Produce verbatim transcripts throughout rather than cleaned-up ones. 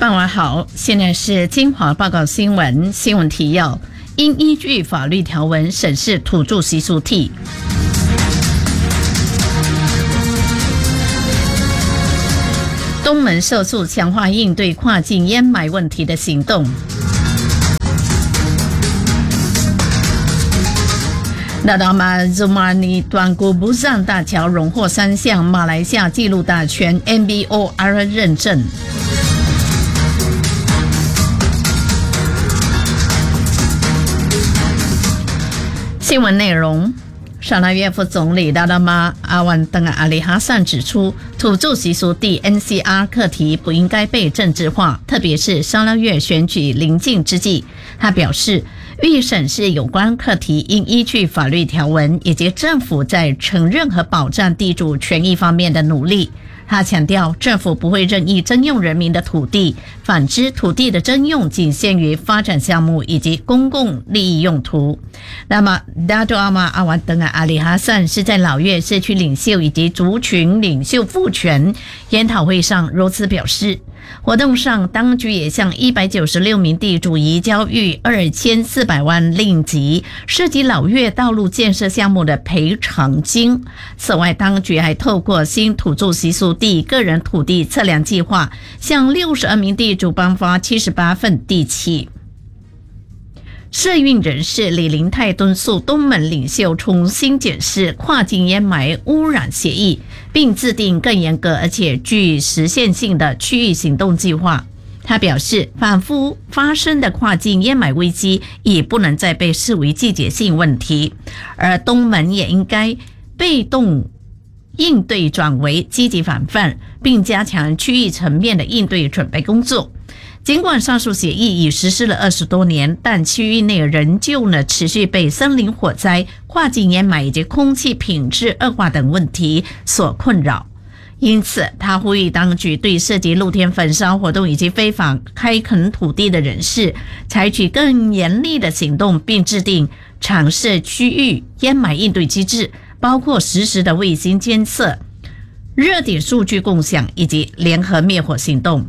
傍晚好，现在是精华报告新闻。新闻提要：应依据法律条文审视土著习俗地。东门社宿强化应对跨境烟霾问题的行动。那达马祖马尼短古不上大桥荣获三项马来西亚纪录大全 M B O R 认证。新闻内容：沙拉越副总理达达马阿万登阿里哈桑指出，土著习俗地 N C R 课题不应该被政治化，特别是沙拉越选举临近之际。他表示，欲审视有关课题，应依据法律条文以及政府在承认和保障地主权益方面的努力。他强调，政府不会任意征用人民的土地，反之，土地的征用仅限于发展项目以及公共利益用途。那么，达多阿玛阿瓦登阿里哈桑是在老越社区领袖以及族群领袖赋权研讨会上如此表示。活动上，当局也向一百九十六名地主移交逾二千四百万令吉，涉及老越道路建设项目的赔偿金。此外，当局还透过新土著习俗地个人土地测量计划，向六十二名地主颁发七十八份地契。社运人士李林泰敦促东门领袖重新检视跨境烟霾污染协议，并制定更严格而且具实现性的区域行动计划。他表示，反复发生的跨境烟霾危机已不能再被视为季节性问题，而东门也应该被动应对转为积极防范，并加强区域层面的应对准备工作。尽管上述协议已实施了二十多年，但区域内仍旧呢持续被森林火灾、跨境烟霾以及空气品质恶化等问题所困扰。因此，他呼吁当局对涉及露天焚烧活动以及非法开垦土地的人士采取更严厉的行动，并制定常设区域烟霾应对机制，包括实时的卫星监测、热点数据共享以及联合灭火行动。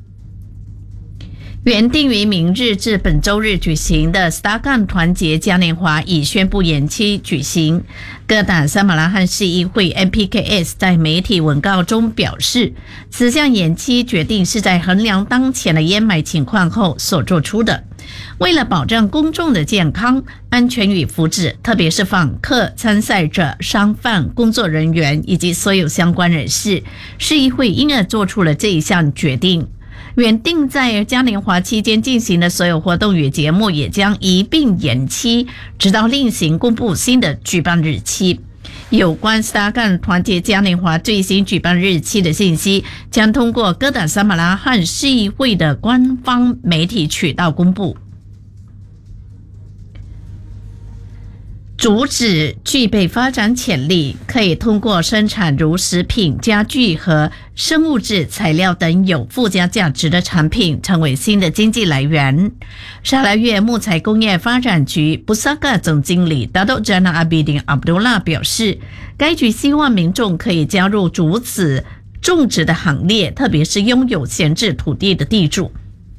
原定于明日至本周日举行的 Stargan 团结嘉年华已宣布延期举行。哥打撒马拉罕市议会 M P K S 在媒体文告中表示，此项延期决定是在衡量当前的烟霾情况后所做出的。为了保障公众的健康、安全与福祉，特别是访客、参赛者、商贩、工作人员以及所有相关人士，市议会因而做出了这一项决定。原定在嘉年华期间进行的所有活动与节目也将一并延期，直到另行公布新的举办日期。有关 Stargan 团结嘉年华最新举办日期的信息将通过哥打撒马拉罕市议会的官方媒体渠道公布。竹子具备发展潜力，可以通过生产如食品、家具和生物质材料等有附加价值的产品，成为新的经济来源。沙拉越木材工业发展局布萨嘎总经理达多詹纳阿比丁阿卜杜拉表示，该局希望民众可以加入竹子种植的行列，特别是拥有闲置土地的地主。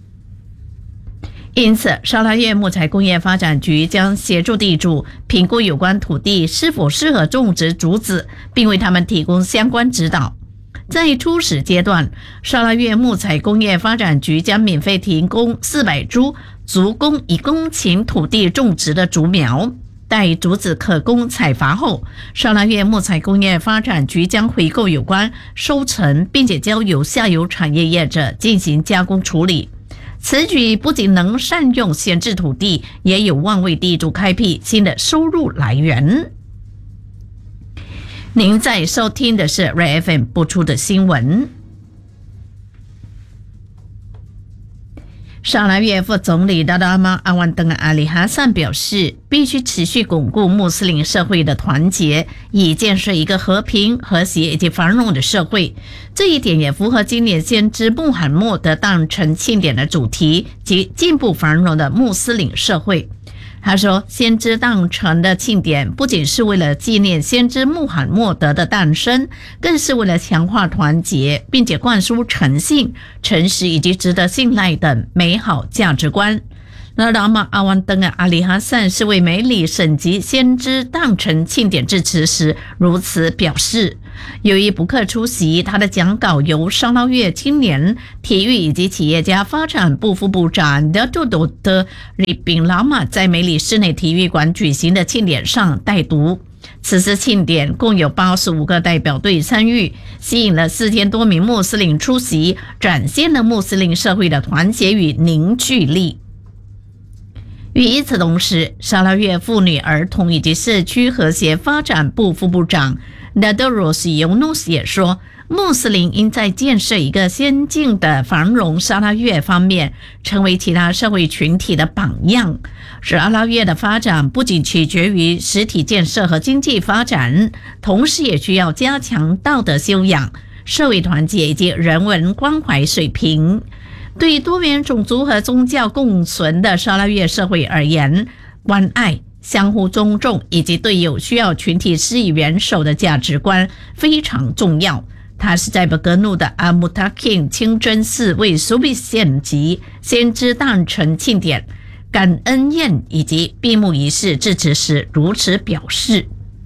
因此，沙拉越木材工业发展局将协助地主评估有关土地是否适合种植竹子，并为他们提供相关指导。在初始阶段，沙拉越木材工业发展局将免费提供四百株足供一公顷土地种植的竹苗。待竹子可供采伐后，沙拉越木材工业发展局将回购有关收成，并且交由下游产业业者进行加工处理。此举不仅能善用闲置土地，也有望为地主开辟新的收入来源。您在收听的是 R F M 播出的新闻。沙拉越副总理达达马阿万登阿里哈桑表示，必须持续巩固穆斯林社会的团结，以建设一个和平、和谐以及繁荣的社会。这一点也符合今年先知穆罕默德诞辰庆典的主题及进步繁荣的穆斯林社会。 他说，先知诞辰的庆典不仅是为了纪念先知穆罕默德的诞生，更是为了强化团结，并且灌输诚信、诚实以及值得信赖等美好价值观。那拉玛阿万登的阿里哈散是为媒体审及先知诞辰庆典致辞时如此表示。由于不克出席，他的讲稿由沙捞越青年体育以及企业家发展部副部长德杜多的里宾拉玛在梅里室内体育馆举行的庆典上带读。此次庆典共有八十五个代表队参与，吸引了四千多名穆斯林出席，展现了穆斯林社会的团结与凝聚力。与此同时，沙捞越妇女、儿童以及社区和谐发展部副部长Nadros Yunus 也说，穆斯林应在建设一个先进的繁荣沙捞越方面成为其他社会群体的榜样。沙捞越的发展不仅取决于实体建设和经济发展，同时也需要加强道德修养、社会团结以及人文关怀水平。对多元种族和宗教共存的沙捞越社会而言，关爱、相互尊重以及对有需要群体施以援手的价值观非常重要。他是在伯格努的阿穆塔钦清真寺为苏比献祭先知诞辰庆典、感恩宴以及闭幕仪式致辞时如此表示。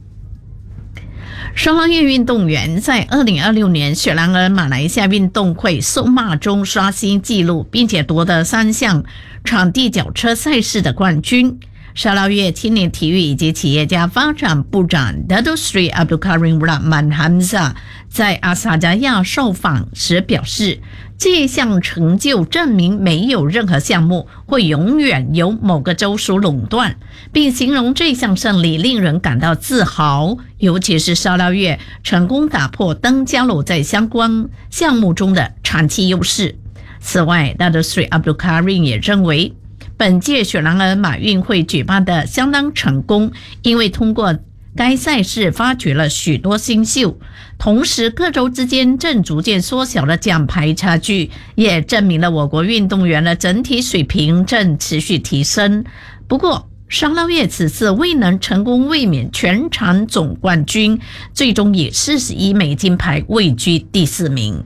沙捞越运动员在二零二六年雪兰莪马来西亚运动会索马中刷新纪录，并且夺得三项场地脚车赛事的冠军。沙捞越青年体育以及企业家发展部长 Dato Sri Abdul Karim Rahman Hamzah 在阿萨加亚受访时表示，这项成就证明没有任何项目会永远由某个州属垄断，并形容这项胜利令人感到自豪，尤其是沙捞越成功打破登嘉楼在相关项目中的长期优势。此外， Dato Sri Abdul Karim 也认为本届雪兰莪马运会举办的相当成功，因为通过该赛事发掘了许多新秀，同时各州之间正逐渐缩小了奖牌差距，也证明了我国运动员的整体水平正持续提升。不过沙捞越此次未能成功卫冕全场总冠军，最终以四十一枚金牌位居第四名。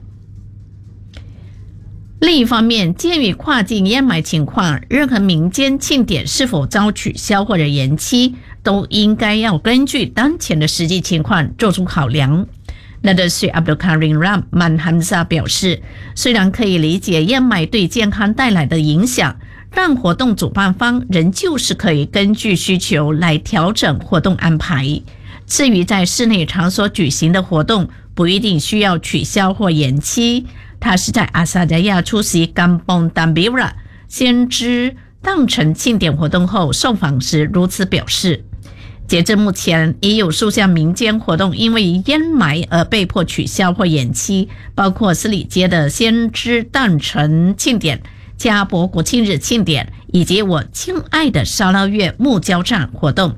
另一方面，鉴于跨境烟霾情况，任何民间庆典是否遭取消或者延期，都应该要根据当前的实际情况做出考量。那的是 Abdul Karim Rahman Hamzah 表示，虽然可以理解烟霾对健康带来的影响，但活动主办方仍旧是可以根据需求来调整活动安排。至于在室内场所举行的活动，不一定需要取消或延期。他是在阿萨加亚出席甘邦丹比拉先知诞辰庆典活动后受访时如此表示。截至目前，已有数项民间活动因为烟霾而被迫取消或延期，包括斯里街的先知诞辰庆典、加博国庆日庆典以及我亲爱的沙捞越木交站活动。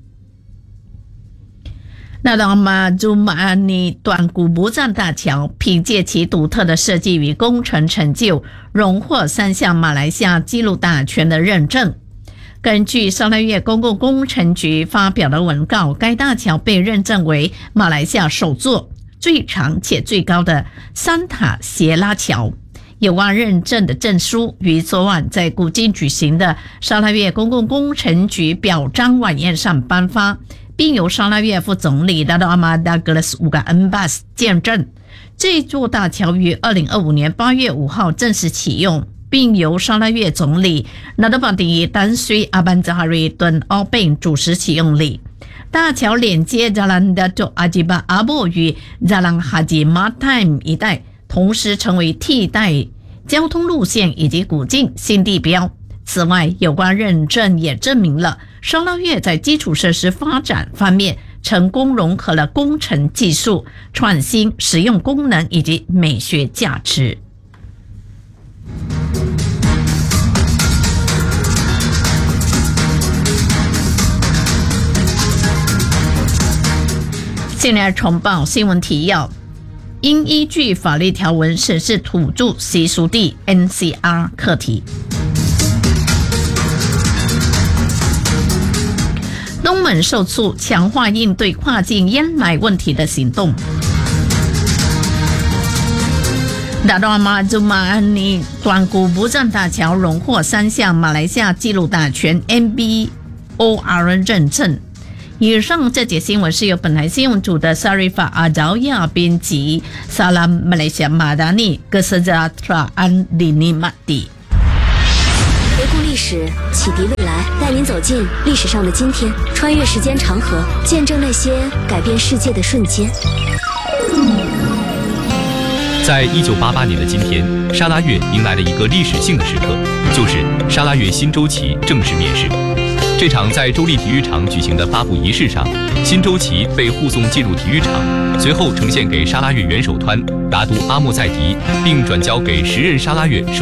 那拉玛祖马安尼短古布站大桥凭借其独特的设计与工程成就，荣获三项马来西亚纪录大全的认证。根据沙捞越公共工程局发表的文告，该大桥被认证为马来西亚首座最长且最高的三塔斜拉桥。有关认证的证书于昨晚在古晋举行的沙捞越公共工程局表彰晚宴上颁发，并由沙捞越副总理达多阿马达格勒斯乌嘎恩巴斯见证。这座大桥于二零二五年八月五号正式启用，并由沙捞越总理纳德巴迪丹虽阿班扎哈瑞顿奥贝主持启用礼。大桥连接扎兰达多阿吉巴阿布与扎兰哈吉马泰姆一带，同时成为替代交通路线以及古晋新地标。此外，有关认证也证明了沙捞越在基础设施发展方面成功融合了工程技术、创新、实用功能以及美学价值。现在重报新闻提要：应依据法律条文审视土著习俗地 N C R 课题。 闻受促强化应对跨境烟霾问题的行动。达多马祖马安尼短古不站大桥荣获三项马来西亚纪录大全 M B O R 认证。以上这节新闻是由本台新闻组的 Sarifah Adawiyah 编辑 ，Salam Malaysia Madani Kesejahteraan Dinikmati。 回顾历史，启迪未来，带您走进历史上的今天，穿越时间长河，见证那些改变世界的瞬间。 在一九八八年的今天，沙拉越迎来了一个历史性的时刻，就是沙拉越新州旗正式面世。这场在州立体育场举行的发布仪式上，新州旗被护送进入体育场，随后呈现给沙拉越元首团拿督阿莫再迪，并转交给时任沙拉越